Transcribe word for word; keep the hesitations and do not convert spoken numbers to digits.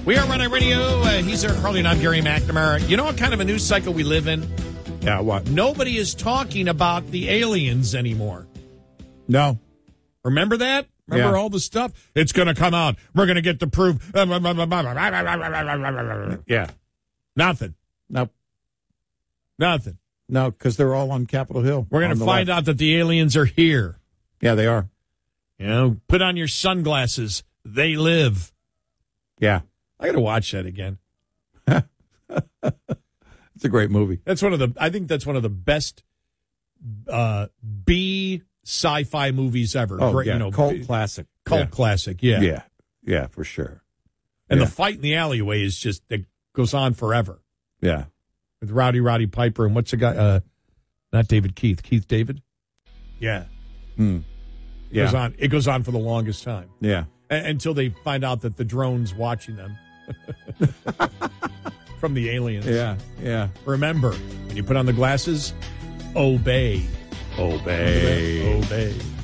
We are Run Radio. Uh, he's Eric Carly, and I'm Gary McNamara. You know what kind of a news cycle we live in? Yeah, what? Nobody is talking about the aliens anymore. No. Remember that? Remember Yeah. all the stuff? It's going to come out. We're going to get the proof. Yeah. Nothing. No. Nothing. No, because they're all on Capitol Hill. We're going to find out that the aliens are here. Yeah, they are. You know, put on your sunglasses. They live. Yeah. I got to watch that again. It's a great movie. That's one of the. I think that's one of the best uh, B sci-fi movies ever. Oh, Great, yeah. you know, cult B- classic. Cult yeah. classic. Yeah. Yeah. Yeah, for sure. And yeah. the fight in the alleyway is just it goes on forever Yeah. with Rowdy Roddy Piper and what's the guy? Uh, not David Keith. Keith David. Yeah. Hmm. It Yeah. goes on. It goes on for the longest time Yeah. A- until they find out that the drone's watching them from the aliens. Yeah. Yeah. Remember, when you put on the glasses, obey. Obey. Obey.